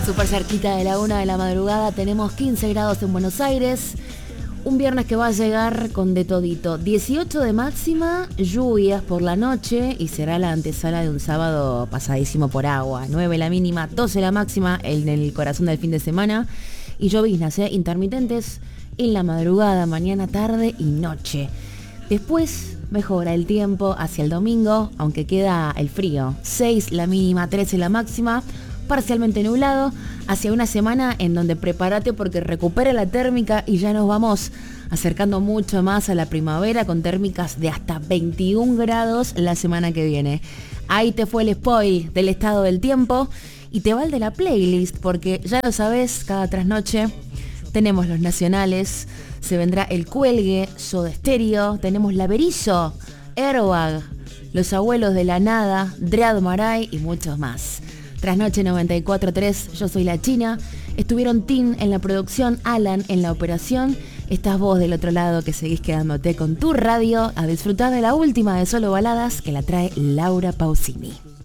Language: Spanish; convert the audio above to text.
Súper cerquita de la 1 de la madrugada, tenemos 15 grados en Buenos Aires. Un viernes que va a llegar con de todito. 18 de máxima, lluvias por la noche y será la antesala de un sábado pasadísimo por agua. 9 la mínima, 12 la máxima en el corazón del fin de semana. Y lloviznas intermitentes en la madrugada, mañana, tarde y noche. Después mejora el tiempo hacia el domingo, aunque queda el frío. 6 la mínima, 13 la máxima. Parcialmente nublado, hacia una semana en donde prepárate porque recupera la térmica y ya nos vamos acercando mucho más a la primavera con térmicas de hasta 21 grados la semana que viene. Ahí te fue el spoil del estado del tiempo y te va el de la playlist porque ya lo sabes, cada trasnoche tenemos los nacionales, se vendrá el Cuelgue, Soda Stereo, tenemos la Berizo, Airbag, Los Abuelos de la Nada, Dread Marai y muchos más. Trasnoche 94.3, yo soy la China. Estuvieron Tim en la producción, Alan en la operación. Estás vos del otro lado que seguís quedándote con tu radio a disfrutar de la última de Solo Baladas que la trae Laura Pausini.